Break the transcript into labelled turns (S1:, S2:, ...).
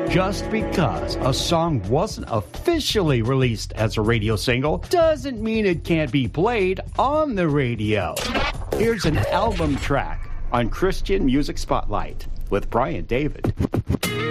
S1: Just because a song wasn't officially released as a radio single doesn't mean it can't be played on the radio. Here's an album track on Christian Music Spotlight with Brian David.